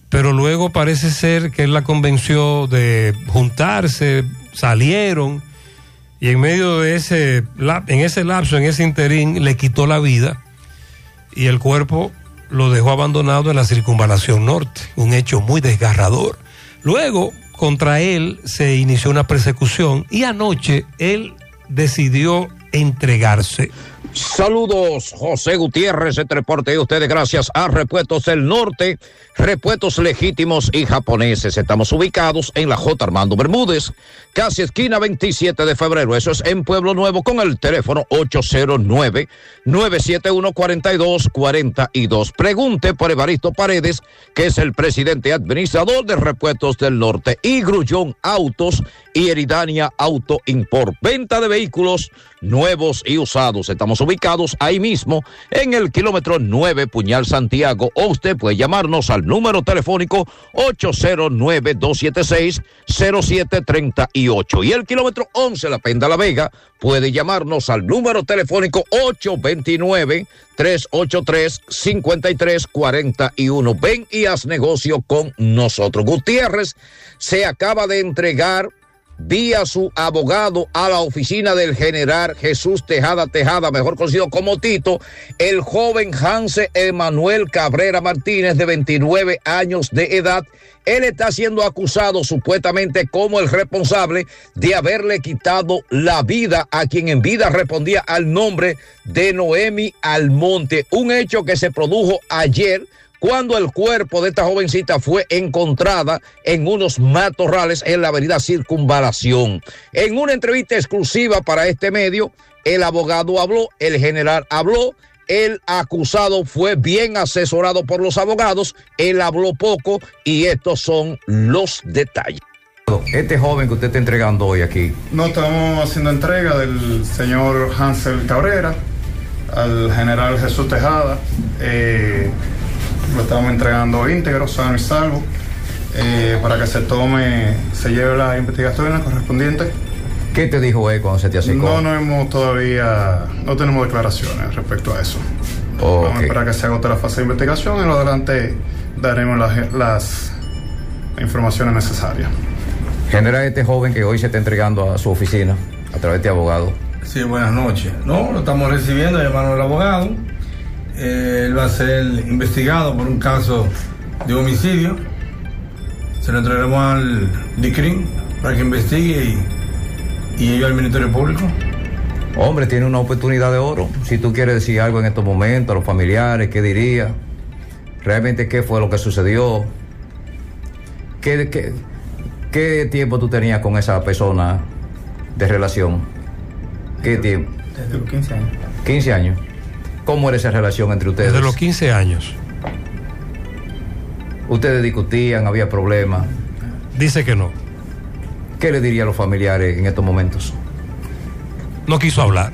pero luego parece ser que él la convenció de juntarse, salieron, y en medio de ese lapso, en ese interín, le quitó la vida, y el cuerpo lo dejó abandonado en la Circunvalación Norte, un hecho muy desgarrador. Luego, contra él se inició una persecución y anoche él decidió entregarse. Saludos, José Gutiérrez, este reporte de ustedes gracias a Repuestos del Norte, repuestos legítimos y japoneses. Estamos ubicados en la J. Armando Bermúdez, casi esquina 27 de febrero, eso es en Pueblo Nuevo, con el teléfono 809-971-4242. Pregunte por Evaristo Paredes, que es el presidente administrador de Repuestos del Norte, y Grullón Autos y Eridania Auto Import. Venta de vehículos nuevos y usados. Estamos ubicados ahí mismo en el kilómetro 9, Puñal Santiago, o usted puede llamarnos al número telefónico 809-276-0738. Y el kilómetro 11, La Penda La Vega, puede llamarnos al número telefónico 829-383-5341. Ven y haz negocio con nosotros. Gutiérrez se acaba de entregar vía su abogado a la oficina del general Jesús Tejada, mejor conocido como Tito, el joven Hanse Emanuel Cabrera Martínez, de 29 años de edad. Él está siendo acusado supuestamente como el responsable de haberle quitado la vida a quien en vida respondía al nombre de Noemi Almonte, un hecho que se produjo ayer, cuando el cuerpo de esta jovencita fue encontrada en unos matorrales en la avenida Circunvalación. En una entrevista exclusiva para este medio, el abogado habló, el general habló, el acusado fue bien asesorado por los abogados, él habló poco y estos son los detalles. Este joven que usted está entregando hoy aquí. No, estamos haciendo entrega del señor Hansel Cabrera al general Jesús Tejada. Lo estamos entregando íntegro, sano y salvo, para que se lleve las investigaciones correspondientes. ¿Qué te dijo él cuando se te acercó? No tenemos declaraciones respecto a eso. Okay. Vamos a esperar que se agote la fase de investigación y en lo adelante daremos las informaciones necesarias. General, este joven que hoy se está entregando a su oficina a través de abogado. Sí, buenas noches. No, lo estamos recibiendo, llamando al abogado. Él va a ser investigado por un caso de homicidio. Se lo entregaremos al DICRIM para que investigue y ellos al Ministerio Público. Hombre, tiene una oportunidad de oro. Si tú quieres decir algo en estos momentos a los familiares, ¿qué diría? ¿Realmente qué fue lo que sucedió? ¿Qué tiempo tú tenías con esa persona de relación? ¿Qué tiempo? Desde los 15 años. 15 años. ¿Cómo era esa relación entre ustedes? Desde los 15 años. ¿Ustedes discutían? ¿Había problemas? Dice que no. ¿Qué le diría a los familiares en estos momentos? No quiso hablar.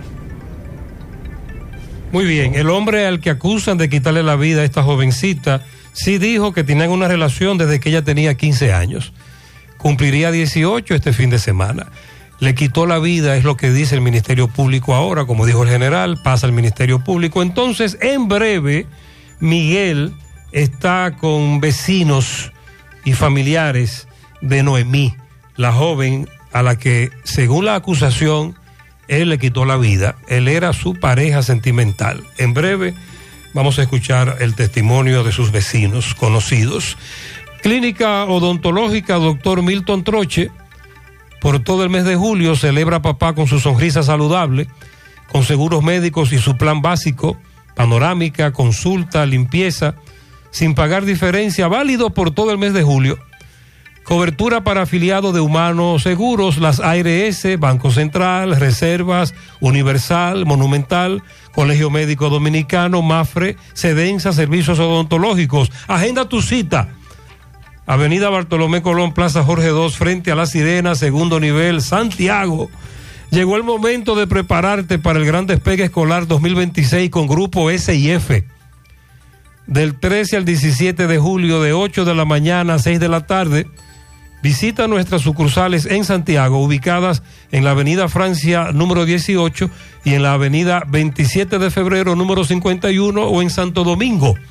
Muy bien, el hombre al que acusan de quitarle la vida a esta jovencita sí dijo que tenían una relación desde que ella tenía 15 años. Cumpliría 18 este fin de semana. Le quitó la vida, es lo que dice el Ministerio Público ahora, como dijo el general, pasa al Ministerio Público. Entonces, en breve, Miguel está con vecinos y familiares de Noemí, la joven a la que, según la acusación, él le quitó la vida. Él era su pareja sentimental. En breve vamos a escuchar el testimonio de sus vecinos conocidos. Clínica Odontológica Dr. Milton Troche, por todo el mes de julio celebra papá con su sonrisa saludable, con seguros médicos y su plan básico, panorámica, consulta, limpieza, sin pagar diferencia, válido por todo el mes de julio. Cobertura para afiliados de Humano Seguros, las ARS, Banco Central, Reservas, Universal, Monumental, Colegio Médico Dominicano, Mafre, Sedensa, Servicios Odontológicos. Agenda tu cita. Avenida Bartolomé Colón, Plaza Jorge II, frente a La Sirena, segundo nivel, Santiago. Llegó el momento de prepararte para el gran despegue escolar 2026 con Grupo S&F. Del 13 al 17 de julio, de 8 de la mañana a 6 de la tarde, visita nuestras sucursales en Santiago, ubicadas en la Avenida Francia número 18 y en la Avenida 27 de Febrero número 51, o en Santo Domingo,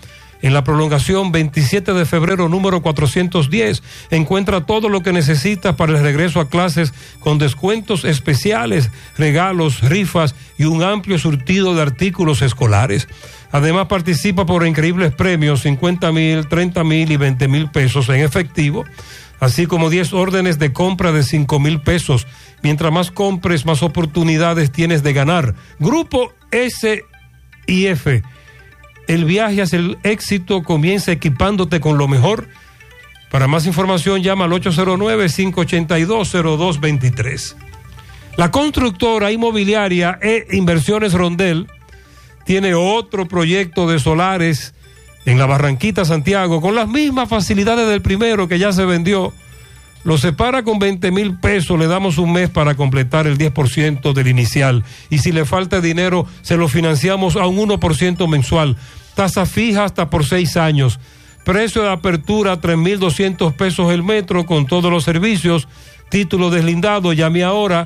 En la prolongación 27 de febrero, número 410, encuentra todo lo que necesitas para el regreso a clases con descuentos especiales, regalos, rifas y un amplio surtido de artículos escolares. Además, participa por increíbles premios, 50,000, 30,000 y 20,000 pesos en efectivo, así como 10 órdenes de compra de 5,000 pesos. Mientras más compres, más oportunidades tienes de ganar. Grupo SIF. El viaje hacia el éxito comienza equipándote con lo mejor. Para más información, llama al 809-582-0223. La constructora inmobiliaria Inversiones Rondel tiene otro proyecto de solares en la Barranquita, Santiago, con las mismas facilidades del primero que ya se vendió. Lo separa con 20,000 pesos, le damos un mes para completar el 10% del inicial. Y si le falta dinero, se lo financiamos a un 1% mensual. Tasa fija hasta por 6 años. Precio de apertura, 3,200 pesos el metro con todos los servicios. Título deslindado, llame ahora,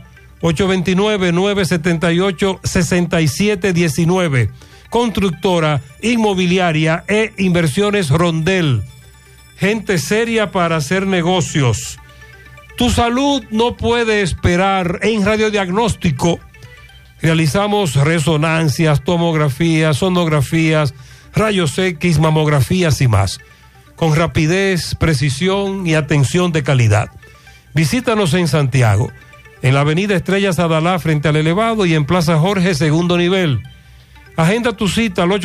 829-978-6719. Constructora inmobiliaria Inversiones Rondel. Gente seria para hacer negocios. Tu salud no puede esperar. En Radiodiagnóstico realizamos resonancias, tomografías, sonografías, rayos X, mamografías y más, con rapidez, precisión y atención de calidad. Visítanos en Santiago, en la avenida Estrellas Adalá frente al Elevado y en Plaza Jorge, segundo nivel. Agenda tu cita al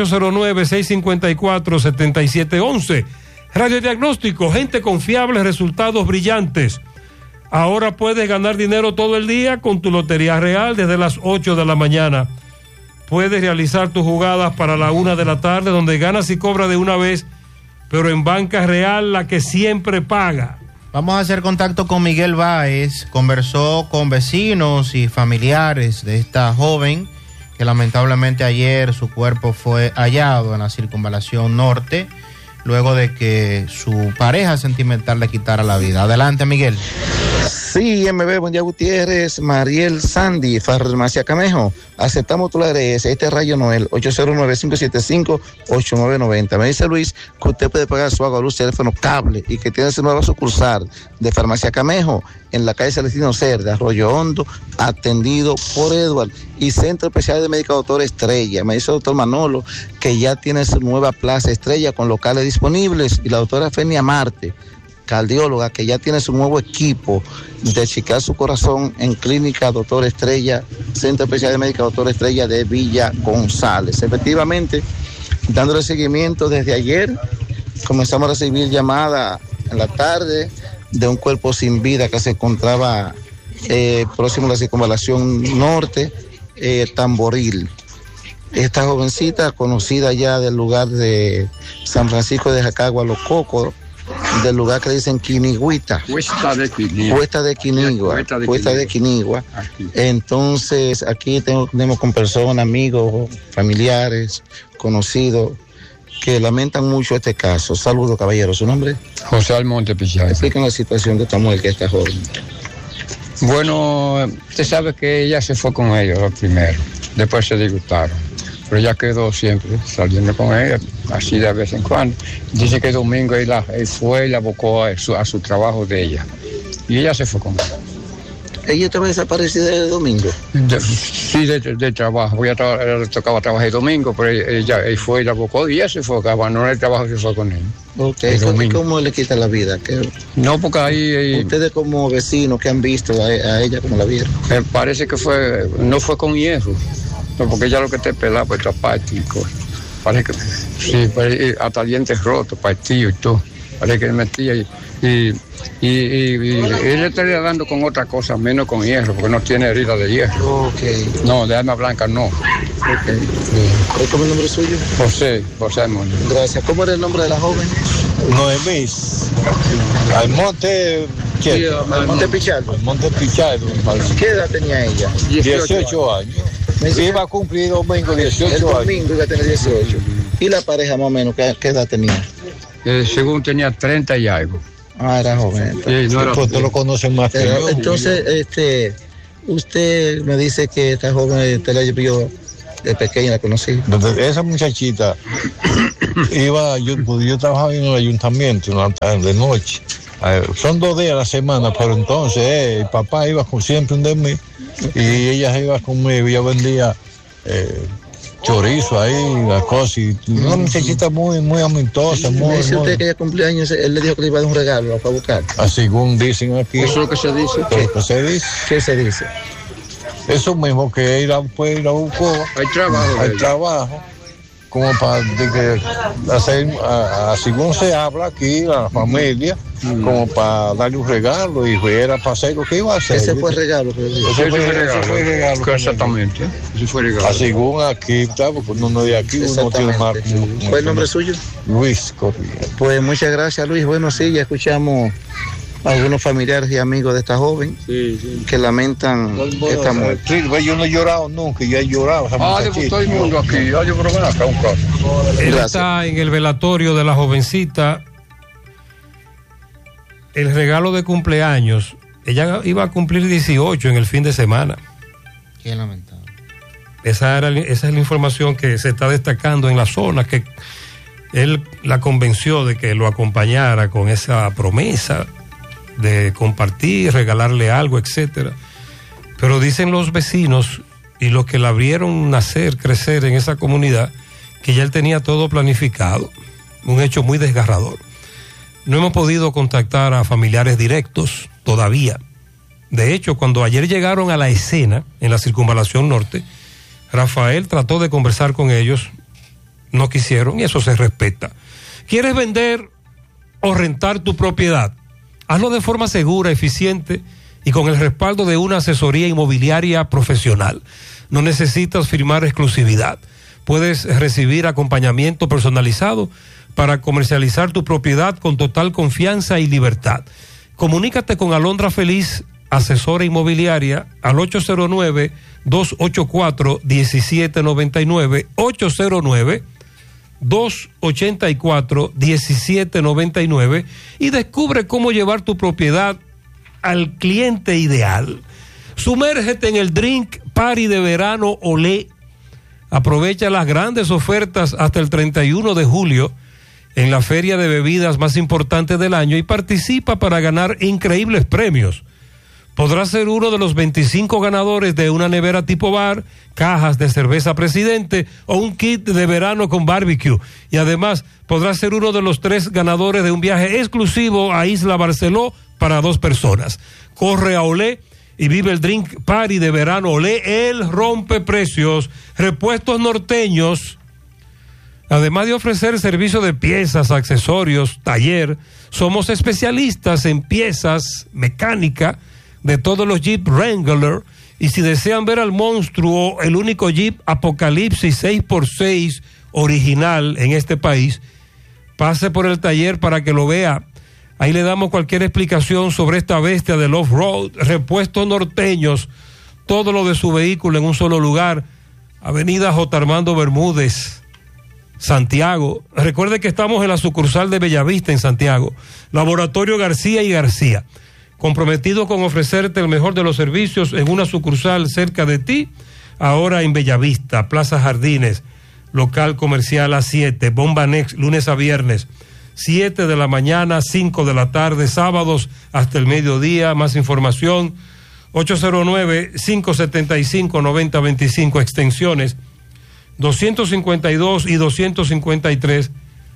809-654-7711. Radiodiagnóstico, gente confiable, resultados brillantes. Ahora puedes ganar dinero todo el día con tu Lotería Real desde las 8 de la mañana. Puedes realizar tus jugadas para la 1 de la tarde, donde ganas y cobras de una vez, pero en Banca Real, la que siempre paga. Vamos a hacer contacto con Miguel Báez. Conversó con vecinos y familiares de esta joven que lamentablemente ayer su cuerpo fue hallado en la Circunvalación Norte, luego de que su pareja sentimental le quitara la vida. Adelante, Miguel. Sí, MB, buen día, Gutiérrez, Mariel Sandy, Farmacia Camejo. Aceptamos tu ARS, este es Rayo Noel, 809-575-8990. Me dice Luis que usted puede pagar su agua, luz, teléfono, cable y que tiene su nueva sucursal de Farmacia Camejo en la calle Celestino Cerda, Arroyo Hondo, atendido por Edward, y Centro Especial de Médica Doctor Estrella. Me dice el doctor Manolo que ya tiene su nueva plaza Estrella con locales disponibles, y la doctora Fenia Marte, cardióloga, que ya tiene su nuevo equipo de checar su corazón en Clínica Doctor Estrella, Centro Especial de Médica Doctor Estrella de Villa González. Efectivamente, dándole seguimiento desde ayer, comenzamos a recibir llamadas en la tarde de un cuerpo sin vida que se encontraba próximo a la Circunvalación Norte, Tamboril. Esta jovencita, conocida ya del lugar de San Francisco de Jacagua, Los Cocos, del lugar que dicen Quinigüita. Cuesta de Quinigua. Entonces, aquí tenemos con personas, amigos, familiares, conocidos, que lamentan mucho este caso. Saludos, caballero. ¿Su nombre? José Almonte Pichal. Expliquen la situación de esta mujer, que está joven. Bueno, usted sabe que ella se fue con ellos los primeros, después se disgustaron, pero ella quedó siempre saliendo con ella, así de vez en cuando. Dice que domingo él fue y la abocó a su trabajo de ella, y ella se fue con él. ¿Ella estaba desaparecida desde domingo? Sí, de trabajo. Ella le tocaba trabajar el domingo, pero ella fue y la abocó, y ella se fue, abandonó el trabajo y se fue con él. Ok, ¿cómo le quita la vida? No, porque ahí... Ustedes como vecinos que han visto a ella, ¿cómo la vieron? Parece que no fue con hierro, no, porque ella lo que te pelaba por esta parte y cosas. Parece que sí, hasta dientes rotos, partidos y todo. Parece que le metía y él le estaría dando con otra cosa, menos con hierro, porque no tiene herida de hierro. Okay. No, de arma blanca no. Okay. Sí. ¿Cómo es el nombre suyo? José Almonte. Gracias. ¿Cómo era el nombre de la joven? Noemí. Almonte. Sí, Almonte Pichardo. Almonte Pichardo. ¿Qué edad tenía ella? 18 años. Iba a cumplir domingo 18 años. El domingo iba a tener 18. ¿Y la pareja más o menos qué edad tenía? Según tenía 30 y algo. Ah, era joven. Sí, no era, pues tú lo conoces más que yo. Entonces, usted me dice que esta joven usted la vio de pequeña, la conocí. Esa muchachita yo trabajaba en el ayuntamiento de noche. Son 2 días a la semana, pero entonces el papá iba siempre donde mí y ella iba conmigo. Yo vendía chorizo ahí, las cosas. Y una muchachita muy amistosa. Me dice usted que ella cumpleaños, él le dijo que le iba a dar un regalo, lo fue a buscar. Así según dicen aquí. ¿Eso es lo que se dice? ¿Qué se dice? Eso mismo, que ella fue y la buscó. Hay trabajo. Como para hacer, según se habla aquí, la familia, como para darle un regalo, y era para hacer lo que iba a hacer. Ese fue el regalo. Ese fue el regalo. Exactamente. Ese fue el regalo. Según aquí, porque uno de aquí, uno tiene más. ¿Cuál es el nombre suyo? Luis Correa. Pues muchas gracias, Luis. Bueno, sí, ya escuchamos a algunos familiares y amigos de esta joven que lamentan esta muerte. Sí, yo no he llorado nunca, yo he llorado. Pues todo el mundo aquí, yo creo que acá un caso. Él está en el velatorio de la jovencita. El regalo de cumpleaños, ella iba a cumplir 18 en el fin de semana. Qué lamentable. Esa es la información que se está destacando en la zona, que él la convenció de que lo acompañara con esa promesa de compartir, regalarle algo, etcétera. Pero dicen los vecinos y los que la vieron nacer, crecer en esa comunidad, que ya él tenía todo planificado. Un hecho muy desgarrador. No hemos podido contactar a familiares directos todavía. De hecho, cuando ayer llegaron a la escena en la Circunvalación Norte, Rafael trató de conversar con ellos, no quisieron, y eso se respeta. ¿Quieres vender o rentar tu propiedad? Hazlo de forma segura, eficiente y con el respaldo de una asesoría inmobiliaria profesional. No necesitas firmar exclusividad. Puedes recibir acompañamiento personalizado para comercializar tu propiedad con total confianza y libertad. Comunícate con Alondra Feliz, asesora inmobiliaria, al 809-284-1799, 809-284-1799 y descubre cómo llevar tu propiedad al cliente ideal. Sumérgete en el Drink Party de verano Olé. Aprovecha las grandes ofertas hasta el 31 de julio en la feria de bebidas más importante del año y participa para ganar increíbles premios. Podrás ser uno de los 25 ganadores de una nevera tipo bar, cajas de cerveza Presidente o un kit de verano con barbecue. Y además podrás ser uno de los 3 ganadores de un viaje exclusivo a Isla Barceló para 2 personas. Corre a Olé y vive el Drink Party de verano Olé, el rompeprecios, repuestos norteños. Además de ofrecer servicio de piezas, accesorios, taller, somos especialistas en piezas, mecánica, de todos los Jeep Wrangler, y si desean ver al monstruo, el único Jeep Apocalipsis 6x6 original en este país, pase por el taller para que lo vea. Ahí le damos cualquier explicación sobre esta bestia del off-road, repuestos norteños, todo lo de su vehículo en un solo lugar. Avenida J. Armando Bermúdez, Santiago. Recuerde que estamos en la sucursal de Bellavista en Santiago. Laboratorio García y García, comprometido con ofrecerte el mejor de los servicios en una sucursal cerca de ti, ahora en Bellavista, Plaza Jardines, local comercial A7, Bomba Next, lunes a viernes, 7 de la mañana, 5 de la tarde, sábados hasta el mediodía. Más información, 809-575-9025, extensiones 252 y 253,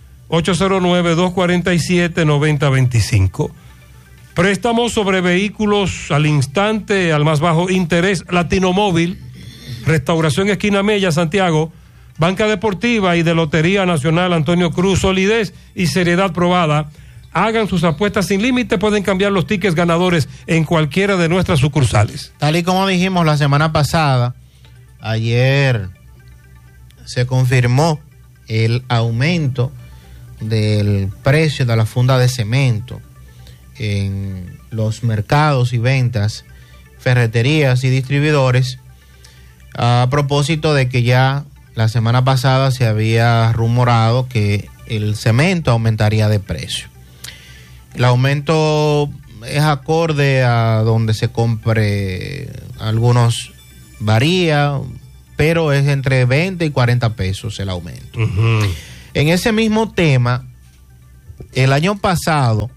809-247-9025. Préstamos sobre vehículos al instante, al más bajo interés. Latino Móvil, Restauración Esquina Mella, Santiago. Banca Deportiva y de Lotería Nacional Antonio Cruz, solidez y seriedad probada. Hagan sus apuestas sin límite, pueden cambiar los tickets ganadores en cualquiera de nuestras sucursales. Tal y como dijimos la semana pasada, ayer se confirmó el aumento del precio de la funda de cemento en los mercados y ventas, ferreterías y distribuidores, a propósito de que ya la semana pasada se había rumorado que el cemento aumentaría de precio. El aumento es acorde a donde se compre, algunos varía, pero es entre 20 y 40 pesos el aumento. En ese mismo tema, el año pasado,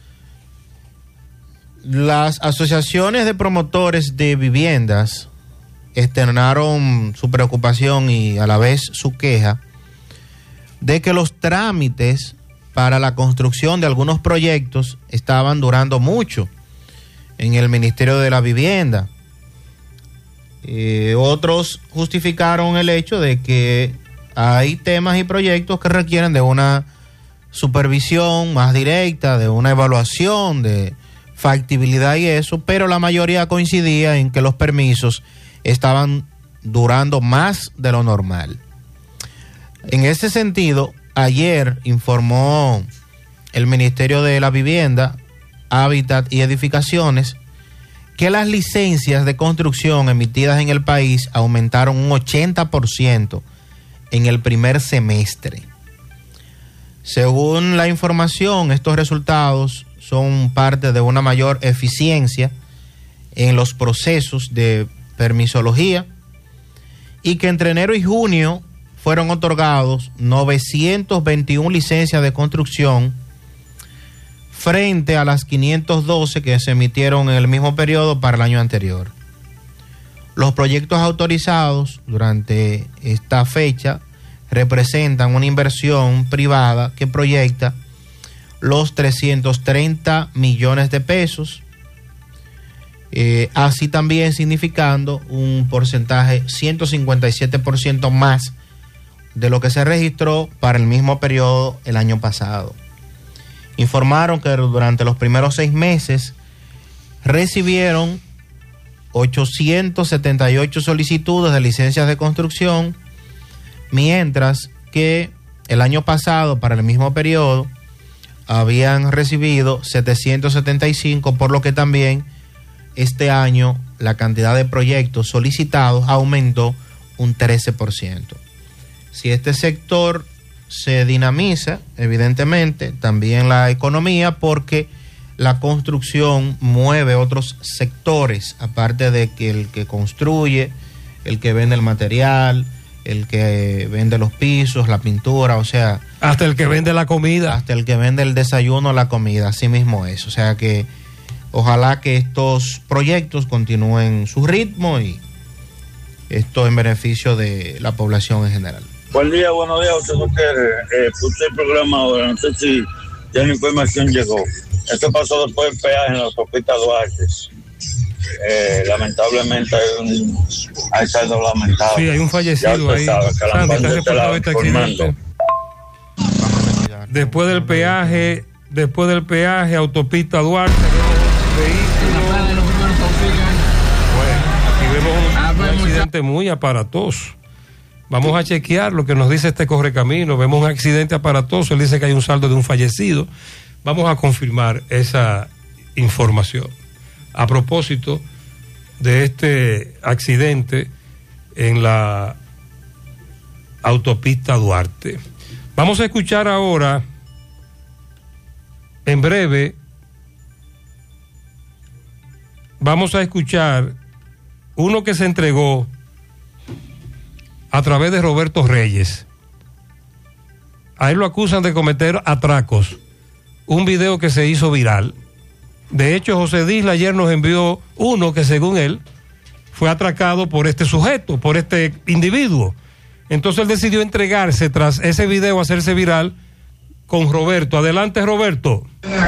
las asociaciones de promotores de viviendas externaron su preocupación y a la vez su queja de que los trámites para la construcción de algunos proyectos estaban durando mucho en el Ministerio de la Vivienda. Otros justificaron el hecho de que hay temas y proyectos que requieren de una supervisión más directa, de una evaluación de factibilidad y eso, pero la mayoría coincidía en que los permisos estaban durando más de lo normal. En ese sentido, ayer informó el Ministerio de la Vivienda, Hábitat y Edificaciones que las licencias de construcción emitidas en el país aumentaron un 80% en el primer semestre. Según la información, estos resultados son parte de una mayor eficiencia en los procesos de permisología y que entre enero y junio fueron otorgados 921 licencias de construcción frente a las 512 que se emitieron en el mismo periodo para el año anterior. Los proyectos autorizados durante esta fecha representan una inversión privada que proyecta los 330 millones de pesos, así también significando un porcentaje 157% más de lo que se registró para el mismo periodo el año pasado. Informaron que durante los primeros 6 meses recibieron 878 solicitudes de licencias de construcción, mientras que el año pasado, para el mismo periodo, habían recibido 775, por lo que también este año la cantidad de proyectos solicitados aumentó un 13%. Si este sector se dinamiza, evidentemente, también la economía, porque la construcción mueve otros sectores, aparte de que el que construye, el que vende el material, el que vende los pisos, la pintura, o sea... Hasta el que vende la comida. Hasta el que vende el desayuno, la comida, así mismo es. O sea que ojalá que estos proyectos continúen su ritmo y esto en beneficio de la población en general. Buen día, buenos días, usted puse el programa ahora, no sé si ya la información llegó. Esto pasó después del peaje en la autopista Duarte. Lamentablemente hay saldo lamentable. Sí, hay un fallecido ahí. Después del peaje, autopista Duarte, aquí vemos un accidente muy aparatoso. Vamos a chequear lo que nos dice este correcamino. Vemos un accidente aparatoso. Él dice que hay un saldo de un fallecido. Vamos a confirmar esa información. A propósito de este accidente en la autopista Duarte. Vamos a escuchar ahora, en breve, vamos a escuchar uno que se entregó a través de Roberto Reyes. A él lo acusan de cometer atracos. Un video que se hizo viral. De hecho, José Disla ayer nos envió uno que, según él, fue atracado por este sujeto, por este individuo. Entonces él decidió entregarse tras ese video, hacerse viral con Roberto. Adelante, Roberto.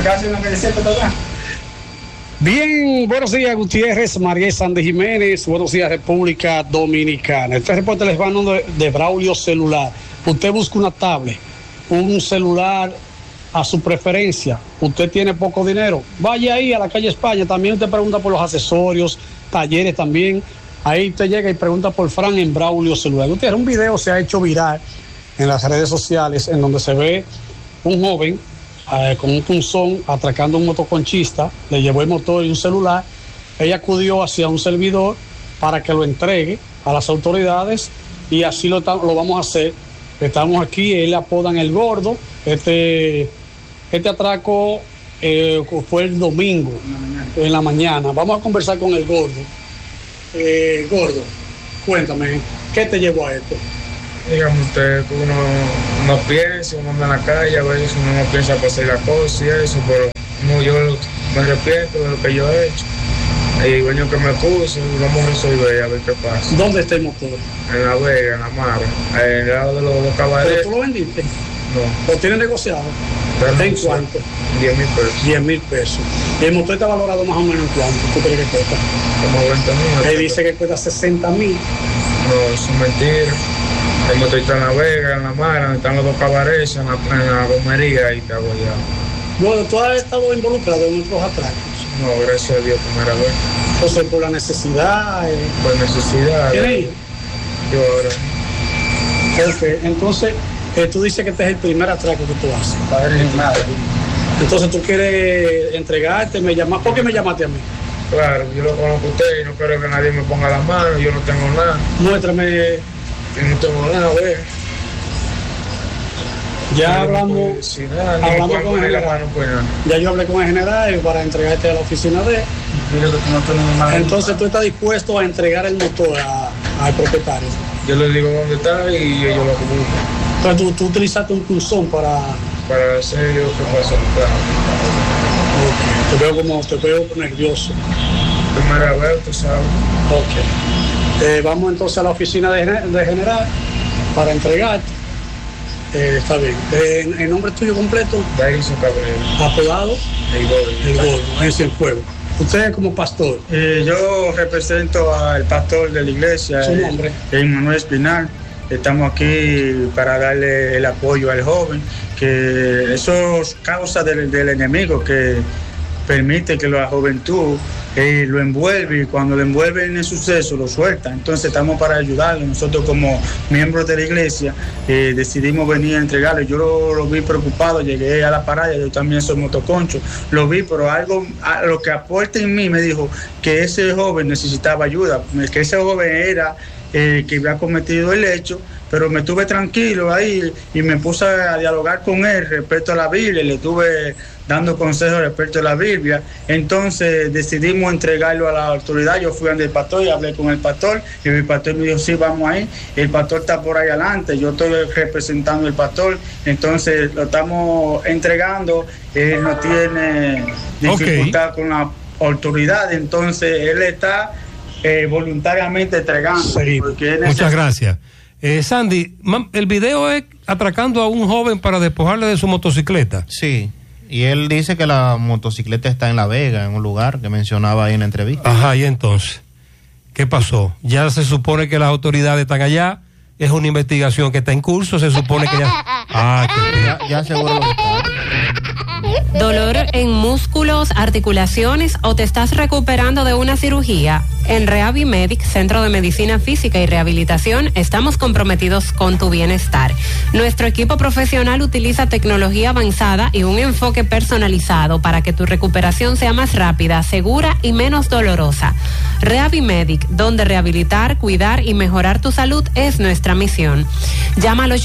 Bien, buenos días, Gutiérrez, María Sandy Jiménez, buenos días, República Dominicana. Este reporte les va dando de Braulio Celular. Usted busca una tablet, un celular a su preferencia, usted tiene poco dinero, vaya ahí a la calle España, también usted pregunta por los accesorios, talleres también, ahí usted llega y pregunta por Fran en Braulio Celular. Gutiérrez, un video se ha hecho viral en las redes sociales en donde se ve un joven con un punzón atracando a un motoconchista, le llevó el motor y un celular. Ella acudió hacia un servidor para que lo entregue a las autoridades y así lo vamos a hacer. Estamos aquí, él le apodan el Gordo. Este atraco fue el domingo en la mañana. Vamos a conversar con el Gordo. Gordo, cuéntame, ¿qué te llevó a esto? digamos usted, que uno no piensa, uno anda en la calle, a veces uno no piensa para hacer las cosas y eso, pero no, yo me arrepiento de lo que yo he hecho. Y bueno, que me puse, vamos a resolver a ver qué pasa. ¿Dónde está el motor? En La Vega, en La Mara, en el lado de los caballeros. ¿Pero tú lo vendiste? No. ¿Lo tienes negociado? Pero ¿En no, cuánto? 10,000 pesos. 10,000 pesos. ¿El motor está valorado más o menos en cuánto? ¿Tú crees que cuesta? Como 20,000. Él dice que cuesta 60,000. No, es mentira. El motor está en La Vega, en La Mara, donde están los dos cabarets, en la gomería y está allá. Bueno, tú has estado involucrado en otros atracos. No, gracias a Dios, primera vez. Entonces, por la necesidad. Por necesidad. ¿Tienes hijos? Yo ahora. Ok, entonces, tú dices que este es el primer atraco que tú haces. Entonces, tú quieres entregarte, me llamas. ¿Por qué me llamaste a mí? Claro, yo lo conozco a usted y no quiero que nadie me ponga las manos, yo no tengo nada. Muéstrame. Yo no tengo nada, güey. Ya hablamos con el general. Ya yo hablé con el general para entregarte a la oficina de él. Entonces tú estás dispuesto a entregar el motor al propietario. Yo le digo dónde está y ellos lo comunican. Entonces tú utilizaste un punzón para hacer lo que pasó. Okay. Te veo nervioso. Primera vez, tú sabes. Ok. Vamos entonces a la oficina de general para entregarte. Está bien. ¿El nombre tuyo completo? Dairison Cabrera. ¿Apodado? El Gordo, en Cienfuegos. Usted como pastor. Yo represento al pastor de la iglesia. ¿Su nombre? Manuel Espinal. Estamos aquí para darle el apoyo al joven, que eso es causa del enemigo que permite que la juventud lo envuelve, y cuando lo envuelve en el suceso lo suelta. Entonces estamos para ayudarle. Nosotros como miembros de la iglesia decidimos venir a entregarle. Yo lo vi preocupado, llegué a la parada, yo también soy motoconcho, lo vi, pero lo que aporta en mí me dijo que ese joven necesitaba ayuda, que ese joven era que había cometido el hecho, pero me estuve tranquilo ahí y me puse a dialogar con él respecto a la Biblia, le estuve dando consejos respecto a la Biblia. Entonces decidimos entregarlo a la autoridad. Yo fui ante el pastor y hablé con el pastor, y el pastor me dijo, sí, vamos ahí. El pastor está por ahí adelante, yo estoy representando al pastor, entonces lo estamos entregando. Él no tiene dificultad con la autoridad, entonces él está voluntariamente entregando. Sí. Muchas gracias. Sandy, el video es atracando a un joven para despojarle de su motocicleta. Sí, y él dice que la motocicleta está en La Vega, en un lugar que mencionaba ahí en la entrevista. Ajá, y entonces, ¿qué pasó? Ya se supone que las autoridades están allá, es una investigación que está en curso, se supone que ya... ya seguro lo está. ¿Dolor en músculos, articulaciones o te estás recuperando de una cirugía? En Rehabimedic, Centro de Medicina Física y Rehabilitación, estamos comprometidos con tu bienestar. Nuestro equipo profesional utiliza tecnología avanzada y un enfoque personalizado para que tu recuperación sea más rápida, segura y menos dolorosa. Rehabimedic, donde rehabilitar, cuidar y mejorar tu salud es nuestra misión. Llama al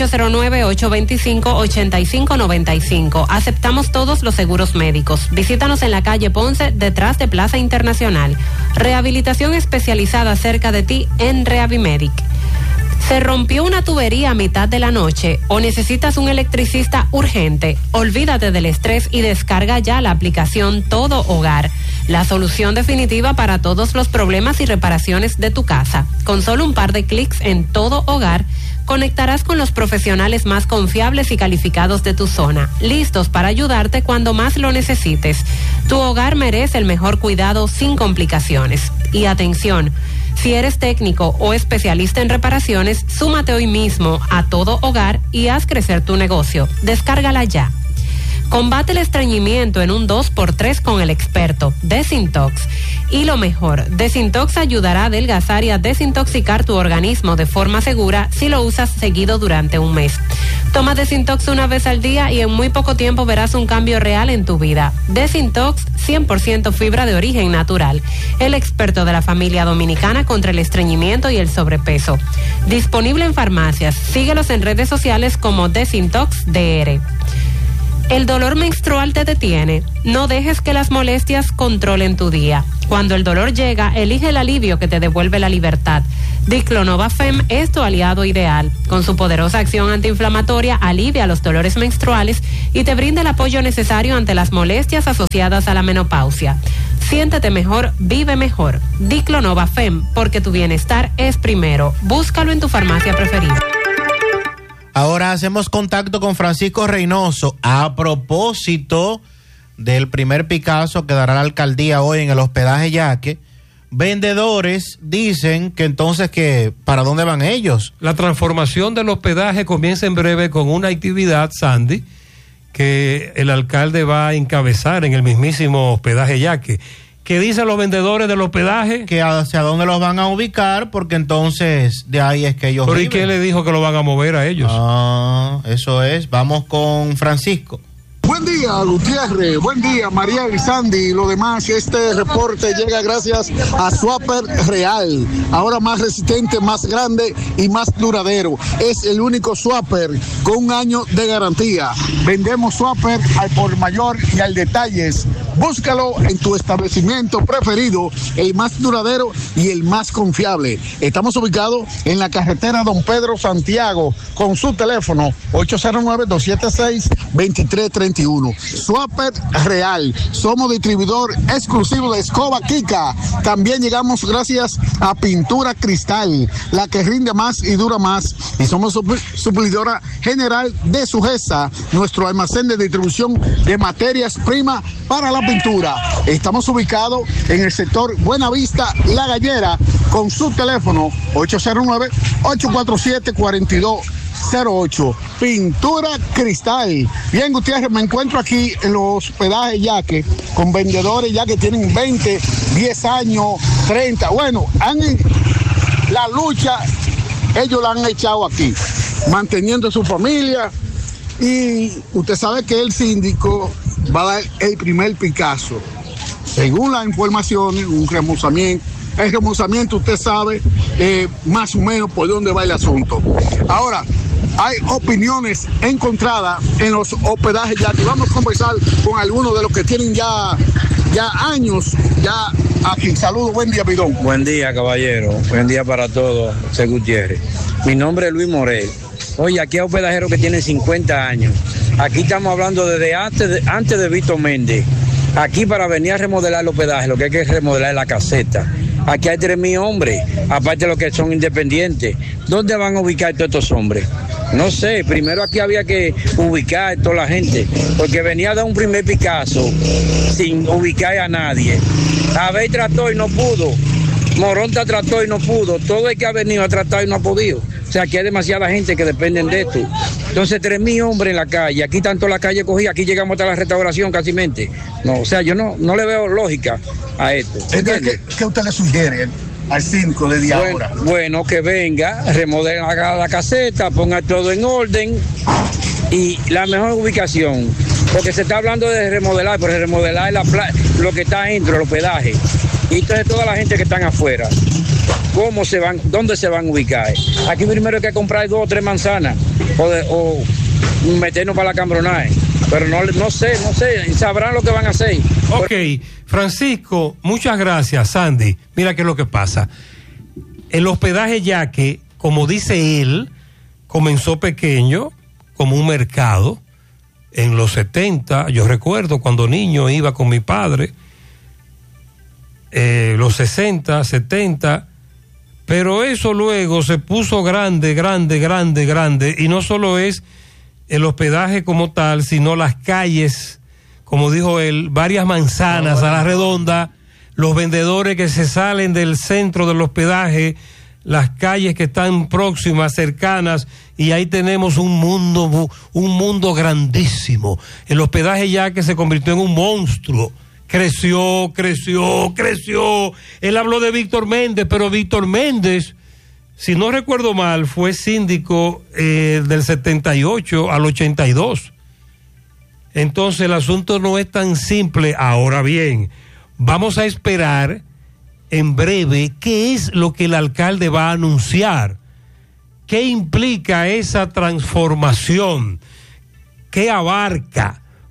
809-825-8595. Aceptamos todos los seguros médicos. Visítanos en la calle Ponce, detrás de Plaza Internacional. Rehabilitación especializada cerca de ti en Rehabimedic. ¿Se rompió una tubería a mitad de la noche o necesitas un electricista urgente? Olvídate del estrés y descarga ya la aplicación Todo Hogar, la solución definitiva para todos los problemas y reparaciones de tu casa. Con solo un par de clics en Todo Hogar, conectarás con los profesionales más confiables y calificados de tu zona, listos para ayudarte cuando más lo necesites. Tu hogar merece el mejor cuidado sin complicaciones. Y atención, si eres técnico o especialista en reparaciones, súmate hoy mismo a Todo Hogar y haz crecer tu negocio. Descárgala ya. Combate el estreñimiento en un 2x3 con el experto Desintox. Y lo mejor, Desintox ayudará a adelgazar y a desintoxicar tu organismo de forma segura si lo usas seguido durante un mes. Toma Desintox una vez al día y en muy poco tiempo verás un cambio real en tu vida. Desintox, 100% fibra de origen natural. El experto de la familia dominicana contra el estreñimiento y el sobrepeso. Disponible en farmacias. Síguelos en redes sociales como Desintox DR. ¿El dolor menstrual te detiene? No dejes que las molestias controlen tu día. Cuando el dolor llega, elige el alivio que te devuelve la libertad. Diclonova Fem es tu aliado ideal. Con su poderosa acción antiinflamatoria, alivia los dolores menstruales y te brinda el apoyo necesario ante las molestias asociadas a la menopausia. Siéntete mejor, vive mejor. Diclonova Fem, porque tu bienestar es primero. Búscalo en tu farmacia preferida. Ahora hacemos contacto con Francisco Reynoso a propósito del primer Picasso que dará la alcaldía hoy en el hospedaje Yaque. Vendedores dicen que entonces que ¿para dónde van ellos? La transformación del hospedaje comienza en breve con una actividad, Sandy, que el alcalde va a encabezar en el mismísimo hospedaje Yaque. ¿Qué dicen los vendedores del hospedaje? Que hacia dónde los van a ubicar, porque entonces de ahí es que ellos viven. ¿Pero y qué le dijo que lo van a mover a ellos? Ah, eso es. Vamos con Francisco. Buen día, Gutiérrez. Buen día, María y Sandy. Y lo demás, este reporte llega gracias a Swapper Real. Ahora más resistente, más grande y más duradero. Es el único Swapper con 1 año de garantía. Vendemos Swapper al por mayor y al detalles. Búscalo en tu establecimiento preferido, el más duradero y el más confiable. Estamos ubicados en la carretera Don Pedro Santiago con su teléfono 809-276-2331. Swapper Real. Somos distribuidor exclusivo de escoba Kika. También llegamos gracias a Pintura Cristal, la que rinde más y dura más. Y somos suplidora general de Sujesa, nuestro almacén de distribución de materias primas para la pintura. Estamos ubicados en el sector Buenavista, La Gallera, con su teléfono 809-847-4208. Pintura Cristal. Bien, Gutiérrez, me encuentro aquí en los hospedajes Yaque con vendedores ya que tienen 20, 10 años, 30. Bueno, la lucha ellos la han echado aquí, manteniendo su familia. Y usted sabe que el síndico va a dar el primer Picasso. Según las informaciones, un remozamiento. El remozamiento, usted sabe más o menos por dónde va el asunto. Ahora, hay opiniones encontradas en los hospedajes ya que vamos a conversar con algunos de los que tienen ya años ya aquí. Saludos, buen día, Pidón. Buen día, caballero. Buen día para todos, José Gutiérrez. Mi nombre es Luis Morel. Oye, aquí hay hospedajeros que tienen 50 años. Aquí estamos hablando desde antes de Víctor Méndez. Aquí para venir a remodelar el hospedaje, lo que hay que remodelar es la caseta. Aquí hay 3,000 hombres, aparte de los que son independientes. ¿Dónde van a ubicar todos estos hombres? No sé, primero aquí había que ubicar a toda la gente, porque venía a dar un primer Picasso sin ubicar a nadie. Abel trató y no pudo. Moronta trató y no pudo. Todo el que ha venido a tratar y no ha podido. O sea, aquí hay demasiada gente que dependen de esto. Entonces, 3,000 hombres en la calle. Aquí tanto la calle cogida, aquí llegamos hasta la restauración casi mente. No, o sea, yo no le veo lógica a esto. ¿Qué usted le sugiere al síndico de día ahora? Bueno, que venga, remodele la caseta, ponga todo en orden y la mejor ubicación. Porque se está hablando de remodelar, pero remodelar es lo que está dentro, el hospedaje. Y entonces toda la gente que están afuera, ¿dónde se van a ubicar? Aquí primero hay que comprar 2 o 3 manzanas o meternos para la cambronaje. Pero no sé, sabrán lo que van a hacer. Ok, Francisco, muchas gracias, Sandy. Mira qué es lo que pasa. El hospedaje Yaque, como dice él, comenzó pequeño, como un mercado. En los 70, yo recuerdo cuando niño iba con mi padre, los 60, 70, pero eso luego se puso grande, y no solo es el hospedaje como tal, sino las calles, como dijo él, varias manzanas a la redonda, los vendedores que se salen del centro del hospedaje, las calles que están próximas, cercanas, y ahí tenemos un mundo grandísimo. El hospedaje Yaque se convirtió en un monstruo. Creció. Él habló de Víctor Méndez, pero Víctor Méndez, si no recuerdo mal, fue síndico del 78 al 82. Entonces el asunto no es tan simple. Ahora bien, vamos a esperar en breve qué es lo que el alcalde va a anunciar. ¿Qué implica esa transformación? ¿Qué abarca?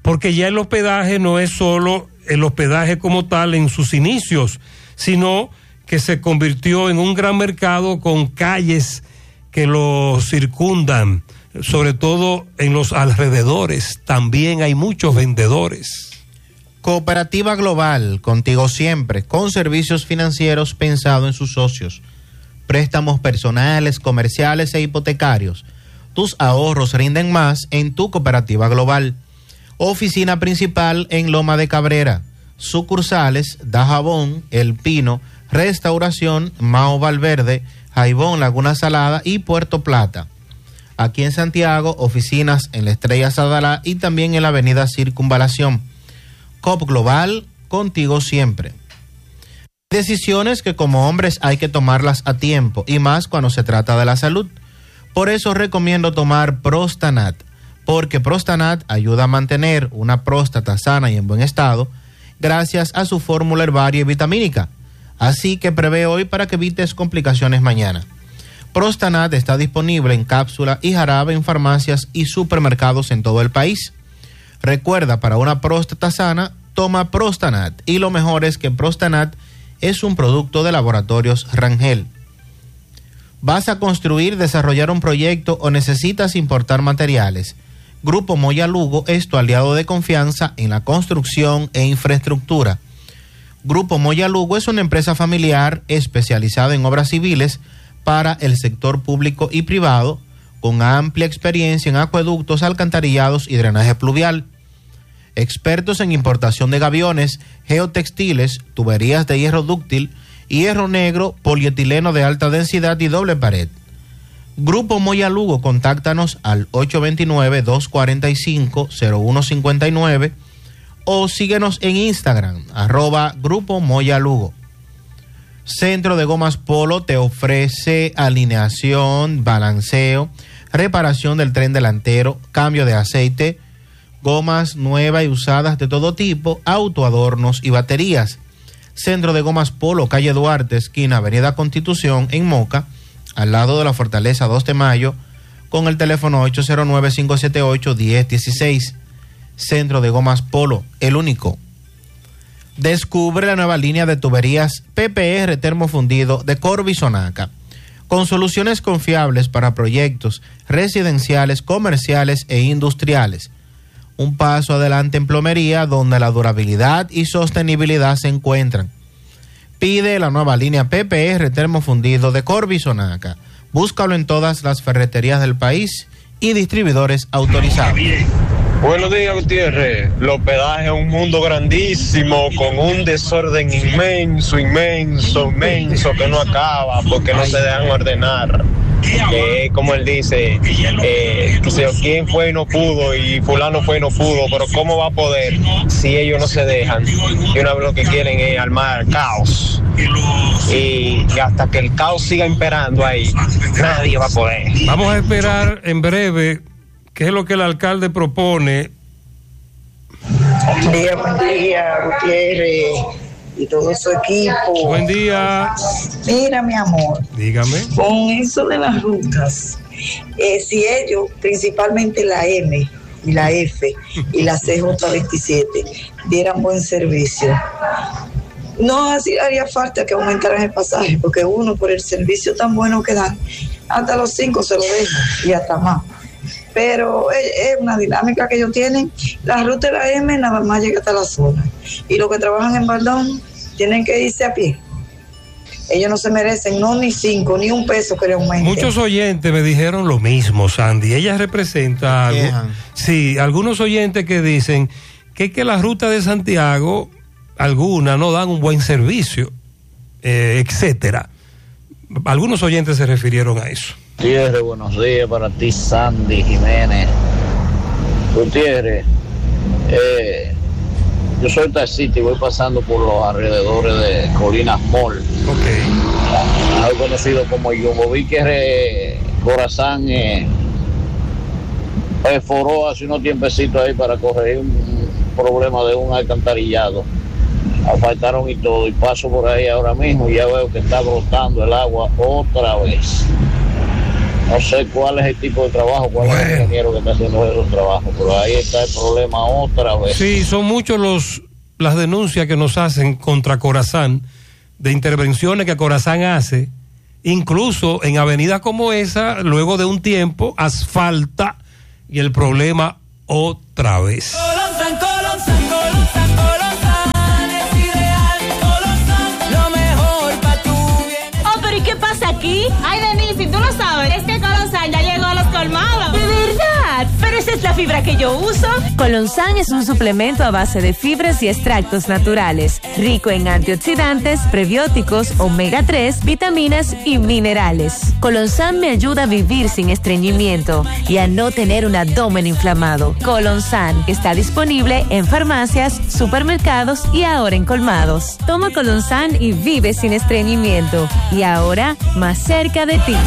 porque ya el hospedaje no es solo el hospedaje como tal en sus inicios, sino que se convirtió en un gran mercado con calles que lo circundan, sobre todo en los alrededores. También hay muchos vendedores. Cooperativa Global, contigo siempre, con servicios financieros pensados en sus socios. Préstamos personales, comerciales e hipotecarios. Tus ahorros rinden más en tu Cooperativa Global. Oficina principal en Loma de Cabrera. Sucursales Dajabón, El Pino, Restauración, Mao Valverde, Jaibón, Laguna Salada y Puerto Plata. Aquí en Santiago, oficinas en la Estrella Sadalá y también en la avenida Circunvalación. COP Global, contigo siempre. Decisiones que como hombres hay que tomarlas a tiempo y más cuando se trata de la salud. Por eso recomiendo tomar Prostanat, porque Prostanat ayuda a mantener una próstata sana y en buen estado gracias a su fórmula herbaria y vitamínica. Así que prevé hoy para que evites complicaciones mañana. Prostanat está disponible en cápsula y jarabe en farmacias y supermercados en todo el país. Recuerda, para una próstata sana, toma Prostanat. Y lo mejor es que Prostanat es un producto de Laboratorios Rangel. ¿Vas a construir, desarrollar un proyecto o necesitas importar materiales? Grupo Moya Lugo es tu aliado de confianza en la construcción e infraestructura. Grupo Moya Lugo es una empresa familiar especializada en obras civiles para el sector público y privado, con amplia experiencia en acueductos, alcantarillados y drenaje pluvial. Expertos en importación de gaviones, geotextiles, tuberías de hierro dúctil, hierro negro, polietileno de alta densidad y doble pared. Grupo Moya Lugo, contáctanos al 829-245-0159 o síguenos en Instagram, @Grupo Moya Lugo. Centro de Gomas Polo te ofrece alineación, balanceo, reparación del tren delantero, cambio de aceite, gomas nuevas y usadas de todo tipo, autoadornos y baterías. Centro de Gomas Polo, calle Duarte, esquina Avenida Constitución, en Moca, al lado de la Fortaleza 2 de Mayo, con el teléfono 809-578-1016. Centro de Gomas Polo, el único. Descubre la nueva línea de tuberías PPR termofundido de Corby Sonaca, con soluciones confiables para proyectos residenciales, comerciales e industriales. Un paso adelante en plomería, donde la durabilidad y sostenibilidad se encuentran. Pide la nueva línea PPR termofundido de Corby Sonaca. Búscalo en todas las ferreterías del país y distribuidores autorizados. Buenos días, Gutiérrez. El hospedaje es un mundo grandísimo, con un desorden inmenso, que no acaba porque no se dejan ordenar. Como él dice, quién fue y no pudo, y fulano fue y no pudo, pero ¿cómo va a poder si ellos no se dejan? Y una vez lo que quieren es armar caos. Y hasta que el caos siga imperando ahí, nadie va a poder. Vamos a esperar en breve qué es lo que el alcalde propone. Buen día, Gutiérrez y todo su equipo. Buen día. Mira, mi amor. Dígame. Con eso de las rutas, si ellos, principalmente la M y la F y la CJ27, dieran buen servicio, no así haría falta que aumentaran el pasaje, porque uno, por el servicio tan bueno que dan, hasta los 5 se lo dejan y hasta más. Pero es una dinámica que ellos tienen. La ruta de la M nada más llega hasta la zona, y los que trabajan en Baldón tienen que irse a pie. Ellos no se merecen ni 5 ni un peso que le aumente. Muchos oyentes me dijeron lo mismo, Sandy. Ella representa algunos oyentes que dicen que la ruta de Santiago, algunas no dan un buen servicio, etcétera. Algunos oyentes se refirieron a eso. Gutiérrez, buenos días para ti, Sandy Jiménez. Gutiérrez, yo soy taxista y voy pasando por los alrededores de Colinas Mall. Algo conocido como Yobovique Corazán, perforó hace unos tiempecitos ahí para corregir un problema de un alcantarillado. Asfaltaron y todo, y paso por ahí ahora mismo y ya veo que está brotando el agua otra vez. No sé cuál es el tipo de trabajo, cuál es el ingeniero que está haciendo esos trabajos, pero ahí está el problema otra vez. Sí, son muchos las denuncias que nos hacen contra Corazán, de intervenciones que Corazán hace, incluso en avenidas como esa, luego de un tiempo, asfalta y el problema otra vez. Colonsan, es ideal. Colonsan, lo mejor para tu bien. Oh, pero ¿y qué pasa aquí? Ay, Denise, ¿tú lo sabes? Es que Colonsan ya llegó a los colmados. ¿De verdad? Pero esa es la fibra que yo uso. Colonsan es un suplemento a base de fibras y extractos naturales, rico en antioxidantes, prebióticos, omega 3, vitaminas y minerales. Colonsan me ayuda a vivir sin estreñimiento y a no tener un abdomen inflamado. Colonsan está disponible en farmacias, supermercados y ahora en colmados. Toma Colonsan y vive sin estreñimiento. Y ahora, más cerca de ti.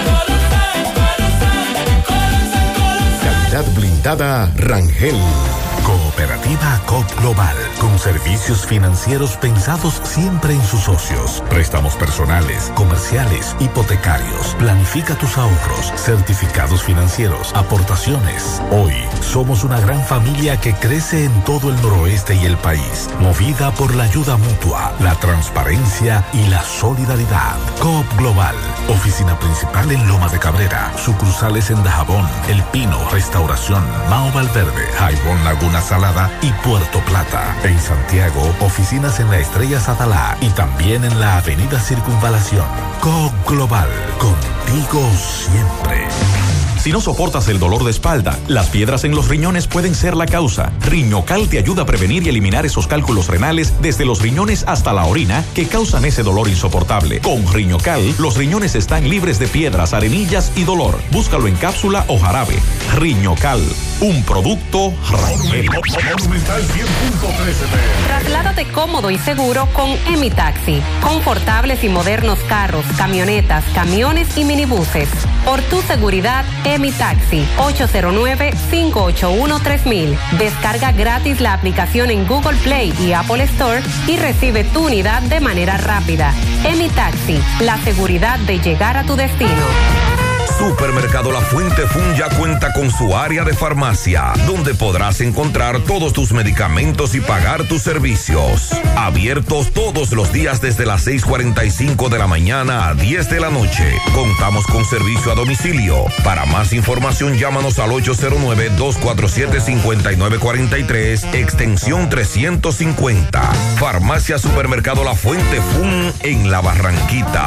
Calidad blindada Rangel. Cooperativa COP Global, con servicios financieros pensados siempre en sus socios. Préstamos personales, comerciales, hipotecarios. Planifica tus ahorros, certificados financieros, aportaciones. Hoy somos una gran familia que crece en todo el noroeste y el país, movida por la ayuda mutua, la transparencia y la solidaridad. COP Global, oficina principal en Loma de Cabrera, sucursales en Dajabón, El Pino, Restauración, Mao Valverde, Jaibón Laguna Salada y Puerto Plata. En Santiago, oficinas en la Estrella Sadalá y también en la Avenida Circunvalación. COP Global, contigo siempre. Si no soportas el dolor de espalda, las piedras en los riñones pueden ser la causa. Riñocal te ayuda a prevenir y eliminar esos cálculos renales desde los riñones hasta la orina que causan ese dolor insoportable. Con Riñocal, los riñones están libres de piedras, arenillas y dolor. Búscalo en cápsula o jarabe. Riñocal, un producto Rangel. Trasládate cómodo y seguro con Emitaxi. Confortables y modernos carros, camionetas, camiones y minibuses. Por tu seguridad, Emitaxi, 809-581-3000. Descarga gratis la aplicación en Google Play y Apple Store y recibe tu unidad de manera rápida. Emitaxi, la seguridad de llegar a tu destino. Supermercado La Fuente Fun ya cuenta con su área de farmacia, donde podrás encontrar todos tus medicamentos y pagar tus servicios. Abiertos todos los días desde las 6:45 de la mañana a 10 de la noche. Contamos con servicio a domicilio. Para más información, llámanos al 809-247-5943, extensión 350. Farmacia Supermercado La Fuente Fun en La Barranquita.